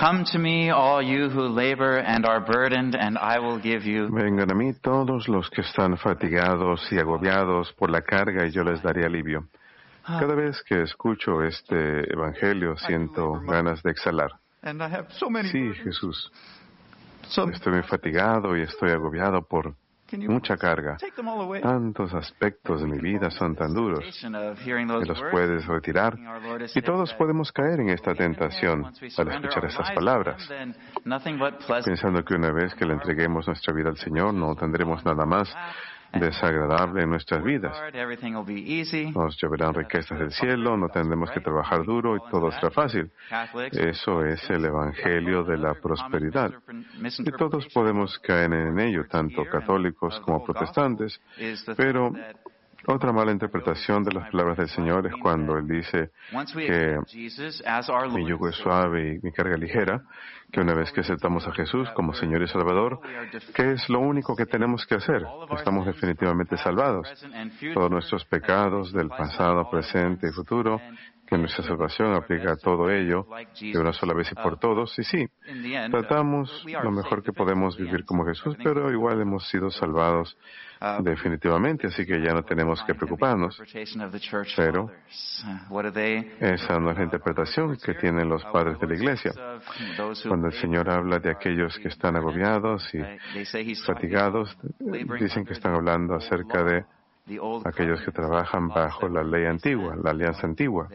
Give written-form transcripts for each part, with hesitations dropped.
Come to me, all you who labor and are burdened, and I will give you. Vengan a mí todos los que están fatigados y agobiados por la carga, y yo les daré alivio. Cada vez que escucho este evangelio siento ganas de exhalar. Sí, Jesús. Estoy muy fatigado y estoy agobiado por mucha carga. Tantos aspectos de mi vida son tan duros que los puedes retirar. Y todos podemos caer en esta tentación al escuchar estas palabras, pensando que una vez que le entreguemos nuestra vida al Señor no tendremos nada más desagradable en nuestras vidas. Nos lloverán riquezas del cielo, no tendremos que trabajar duro y todo será fácil. Eso es el evangelio de la prosperidad. Y todos podemos caer en ello, tanto católicos como protestantes. Pero otra mala interpretación de las palabras del Señor es cuando Él dice que mi yugo es suave y mi carga ligera, que una vez que aceptamos a Jesús como Señor y Salvador, ¿qué es lo único que tenemos que hacer? Estamos definitivamente salvados. Todos nuestros pecados del pasado, presente y futuro, que nuestra salvación aplica a todo ello de una sola vez y por todos. Y sí, tratamos lo mejor que podemos vivir como Jesús, pero igual hemos sido salvados definitivamente, así que ya no tenemos que preocuparnos. Pero esa no es la interpretación que tienen los padres de la Iglesia. Cuando el Señor habla de aquellos que están agobiados y fatigados, dicen que están hablando acerca de aquellos que trabajan bajo la ley antigua, la alianza antigua.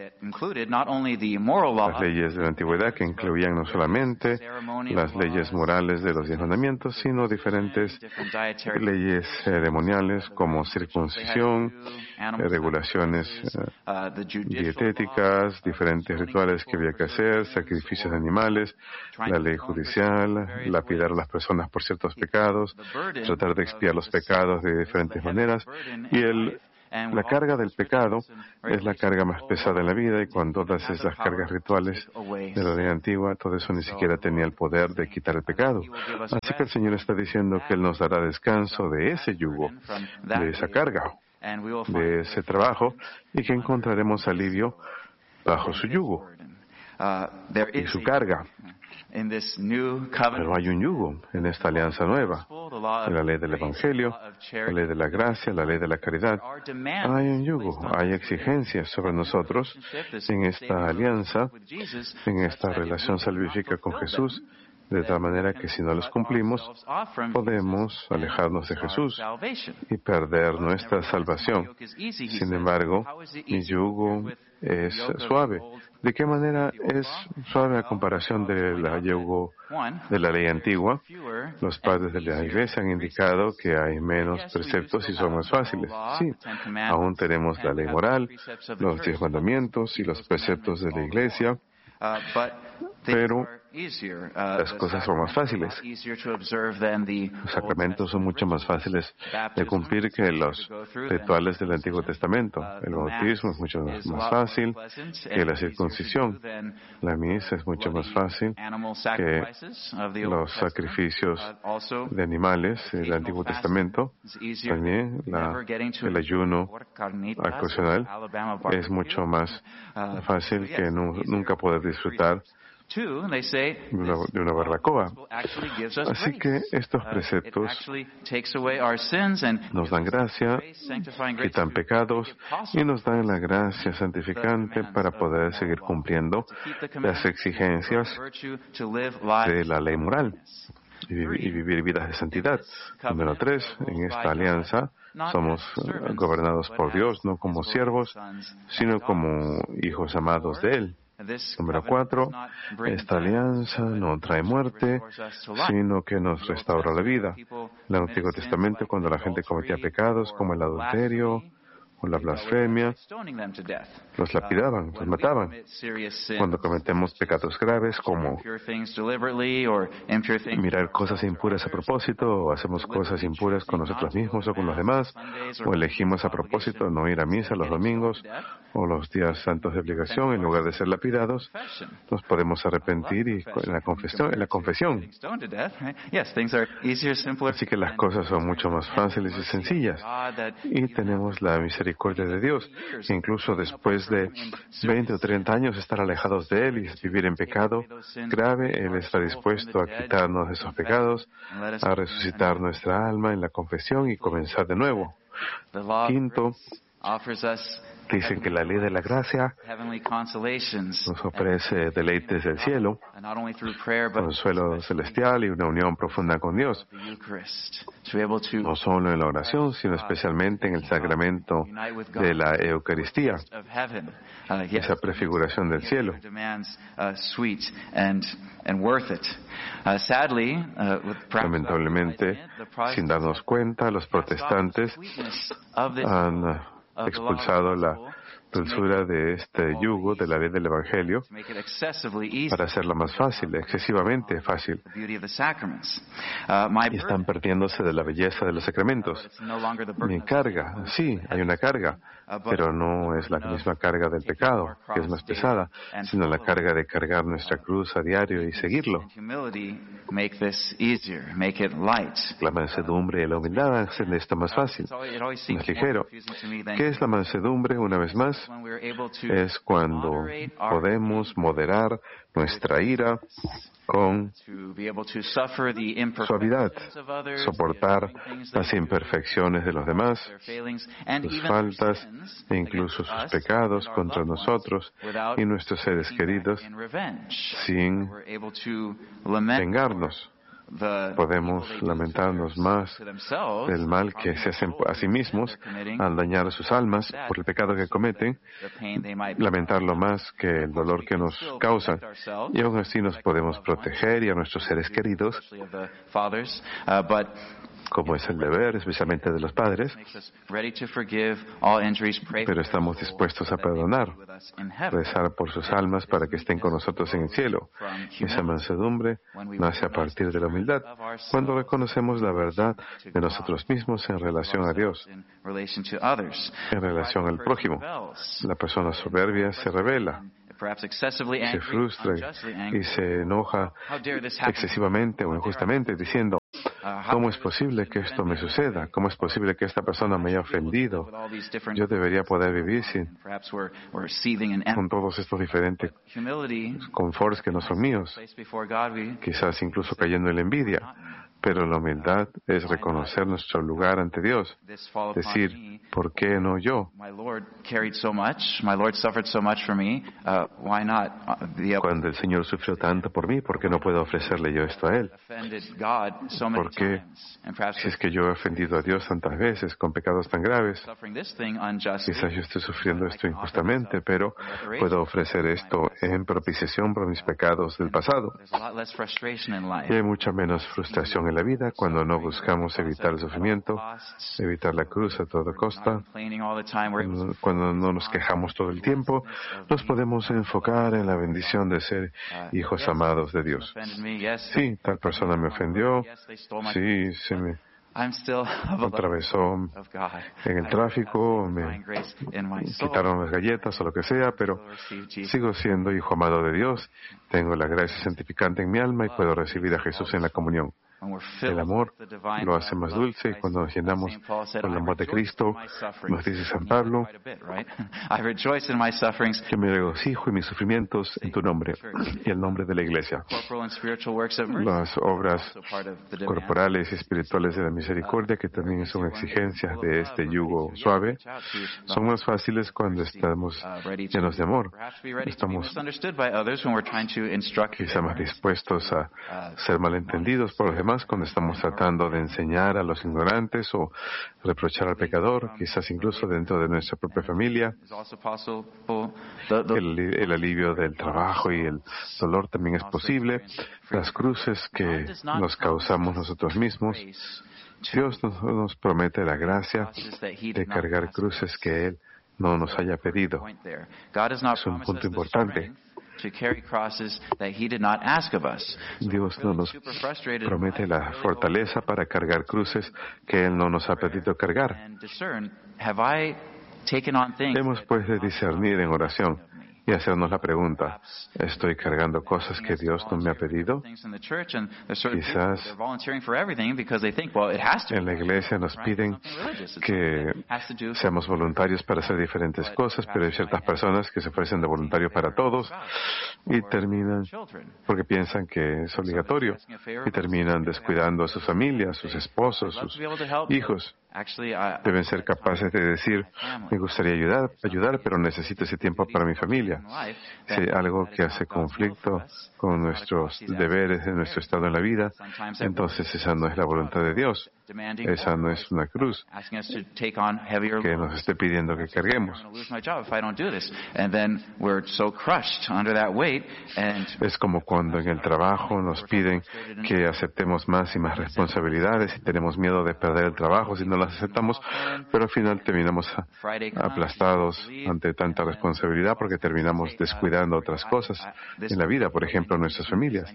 Las leyes de la antigüedad que incluían no solamente las leyes morales de los 10 mandamientos, sino diferentes leyes ceremoniales como circuncisión, regulaciones dietéticas, diferentes rituales que había que hacer, sacrificios de animales, la ley judicial, lapidar a las personas por ciertos pecados, tratar de expiar los pecados de diferentes maneras. Y la carga del pecado es la carga más pesada en la vida, y con todas esas cargas rituales de la ley antigua, todo eso ni siquiera tenía el poder de quitar el pecado. Así que el Señor está diciendo que Él nos dará descanso de ese yugo, de esa carga, de ese trabajo, y que encontraremos alivio bajo su yugo y su carga. Pero hay un yugo en esta alianza nueva, en la ley del Evangelio, la ley de la gracia, la ley de la caridad. Hay un yugo, hay exigencias sobre nosotros en esta alianza, en esta relación salvífica con Jesús, de tal manera que si no los cumplimos, podemos alejarnos de Jesús y perder nuestra salvación. Sin embargo, mi yugo es suave. ¿De qué manera es suave a comparación del yugo de la ley antigua? Los padres de la Iglesia han indicado que hay menos preceptos y son más fáciles. Sí, aún tenemos la ley moral, los 10 mandamientos y los preceptos de la Iglesia, pero las cosas son más fáciles. Los sacramentos son mucho más fáciles de cumplir que los rituales del Antiguo Testamento. El bautismo es mucho más fácil que la circuncisión. La misa es mucho más fácil que los sacrificios de animales del Antiguo Testamento. También el ayuno ocasional es mucho más fácil que nunca poder disfrutar de una barbacoa. Así que estos preceptos nos dan gracia, quitan pecados y nos dan la gracia santificante para poder seguir cumpliendo las exigencias de la ley moral y vivir vidas de santidad. Número 3, en esta alianza somos gobernados por Dios, no como siervos, sino como hijos amados de Él. Número 4, esta alianza no trae muerte, sino que nos restaura la vida. En el Antiguo Testamento, cuando la gente cometía pecados como el adulterio o la blasfemia, los lapidaban, los mataban. Cuando cometemos pecados graves como mirar cosas impuras a propósito, o hacemos cosas impuras con nosotros mismos o con los demás, o elegimos a propósito no ir a misa los domingos, o los días santos de obligación, en lugar de ser lapidados, nos podemos arrepentir y en la confesión. Así que las cosas son mucho más fáciles y sencillas. Y tenemos la misericordia de Dios. Incluso después de 20 o 30 años estar alejados de Él y vivir en pecado grave, Él está dispuesto a quitarnos esos pecados, a resucitar nuestra alma en la confesión y comenzar de nuevo. Quinto, dicen que la ley de la gracia nos ofrece deleites del cielo, consuelo celestial y una unión profunda con Dios, no solo en la oración, sino especialmente en el sacramento de la Eucaristía, esa prefiguración del cielo. Lamentablemente, sin darnos cuenta, los protestantes han expulsado la dulzura de este yugo de la ley del Evangelio para hacerla más fácil, excesivamente fácil. Y están perdiéndose de la belleza de los sacramentos. Mi carga, sí, hay una carga, pero no es la misma carga del pecado, que es más pesada, sino la carga de cargar nuestra cruz a diario y seguirlo. La mansedumbre y la humildad hacen esto más fácil, más ligero. ¿Qué es la mansedumbre, una vez más? Es cuando podemos moderar nuestra ira con suavidad, soportar las imperfecciones de los demás, sus faltas e incluso sus pecados contra nosotros y nuestros seres queridos sin vengarnos. Podemos lamentarnos más del mal que se hacen a sí mismos al dañar a sus almas por el pecado que cometen, lamentarlo más que el dolor que nos causan. Y aún así nos podemos proteger y a nuestros seres queridos, como es el deber, especialmente de los padres, pero estamos dispuestos a perdonar, rezar por sus almas para que estén con nosotros en el cielo. Esa mansedumbre nace a partir de la humildad, cuando reconocemos la verdad de nosotros mismos en relación a Dios, en relación al prójimo. La persona soberbia se rebela, se frustra y se enoja excesivamente o injustamente, diciendo: ¿cómo es posible que esto me suceda? ¿Cómo es posible que esta persona me haya ofendido? Yo debería poder vivir con todos estos diferentes conforts que no son míos, quizás incluso cayendo en la envidia. Pero la humildad es reconocer nuestro lugar ante Dios, decir: ¿por qué no yo? Cuando el Señor sufrió tanto por mí, ¿por qué no puedo ofrecerle yo esto a Él? ¿Por qué? Si es que yo he ofendido a Dios tantas veces con pecados tan graves, quizás yo estoy sufriendo esto injustamente, pero puedo ofrecer esto en propiciación por mis pecados del pasado. Y hay mucha menos frustración en la vida cuando no buscamos evitar el sufrimiento, evitar la cruz a toda costa. Cuando no nos quejamos todo el tiempo, nos podemos enfocar en la bendición de ser hijos amados de Dios. Sí, tal persona me ofendió. Sí, se me atravesó en el tráfico, me quitaron las galletas o lo que sea, pero sigo siendo hijo amado de Dios. Tengo la gracia santificante en mi alma y puedo recibir a Jesús en la comunión. El amor lo hace más dulce, y cuando nos llenamos con el amor de Cristo, nos dice San Pablo: yo me regocijo en mis sufrimientos en tu nombre y el nombre de la Iglesia. Las obras corporales y espirituales de la misericordia, que también son exigencias de este yugo suave, son más fáciles cuando estamos llenos de amor. Estamos quizá más dispuestos a ser malentendidos por los demás cuando estamos tratando de enseñar a los ignorantes o reprochar al pecador, quizás incluso dentro de nuestra propia familia. El alivio del trabajo y el dolor también es posible. Las cruces que nos causamos nosotros mismos. Dios nos promete la gracia de cargar cruces que Él no nos haya pedido. Es un punto importante. Dios no nos promete la fortaleza para cargar cruces que Él no nos ha pedido cargar. Hemos pues de discernir en oración y hacernos la pregunta, ¿estoy cargando cosas que Dios no me ha pedido? Quizás en la iglesia nos piden que seamos voluntarios para hacer diferentes cosas, pero hay ciertas personas que se ofrecen de voluntarios para todos y terminan, porque piensan que es obligatorio, y terminan descuidando a sus familias, sus esposos, sus hijos. Deben ser capaces de decir, me gustaría ayudar, pero necesito ese tiempo para mi familia. Si hay algo que hace conflicto con nuestros deberes, de nuestro estado en la vida, entonces esa no es la voluntad de Dios. Esa no es una cruz que nos esté pidiendo que carguemos. Es como cuando en el trabajo nos piden que aceptemos más y más responsabilidades y tenemos miedo de perder el trabajo si no las aceptamos, pero al final terminamos aplastados ante tanta responsabilidad porque terminamos descuidando otras cosas en la vida, por ejemplo, nuestras familias.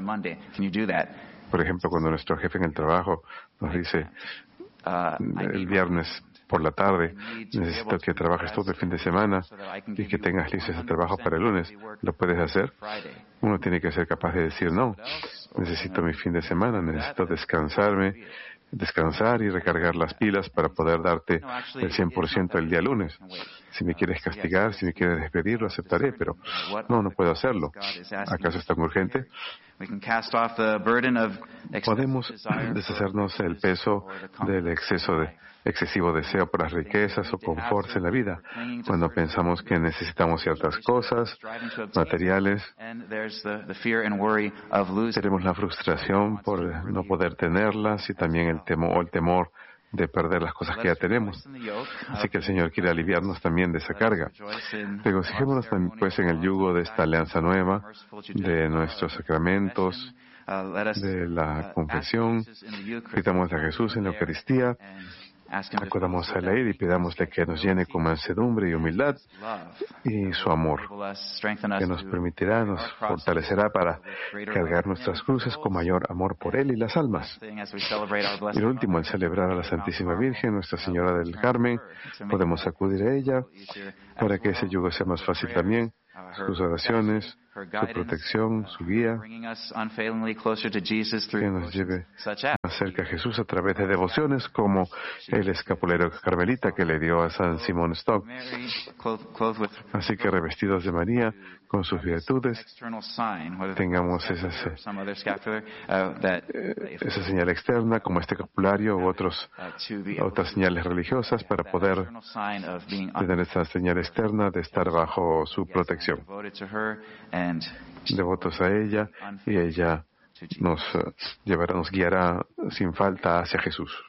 Por ejemplo, cuando nuestro jefe en el trabajo nos dice el viernes por la tarde, necesito que trabajes todo el fin de semana y que tengas listo ese trabajo para el lunes. ¿Lo puedes hacer? Uno tiene que ser capaz de decir no. Necesito mi fin de semana, necesito descansar y recargar las pilas para poder darte el 100% el día lunes. Si me quieres castigar, si me quieres despedir, lo aceptaré, pero no puedo hacerlo. ¿Acaso es tan urgente? Podemos deshacernos del peso del excesivo deseo por las riquezas o confort en la vida, cuando pensamos que necesitamos ciertas cosas materiales. Tenemos la frustración por no poder tenerlas y también el temor de perder las cosas que ya tenemos. Así que el Señor quiere aliviarnos también de esa carga. Regocijémonos pues en el yugo de esta alianza nueva, de nuestros sacramentos, de la confesión. Pidamos a Jesús en la Eucaristía. Acudamos a Él y pidámosle que nos llene con mansedumbre y humildad y su amor, que nos permitirá, nos fortalecerá para cargar nuestras cruces con mayor amor por Él y las almas. Y lo último, al celebrar a la Santísima Virgen, Nuestra Señora del Carmen, podemos acudir a ella para que ese yugo sea más fácil también, sus oraciones, su protección, su guía, que nos lleve más cerca a Jesús a través de devociones como el escapulero carmelita que le dio a San Simón Stock. Así que revestidos de María, con sus virtudes, tengamos esa señal externa como este escapulario u otras señales religiosas para poder tener esa señal externa de estar bajo su protección. Devotos a ella, y ella nos guiará sin falta hacia Jesús.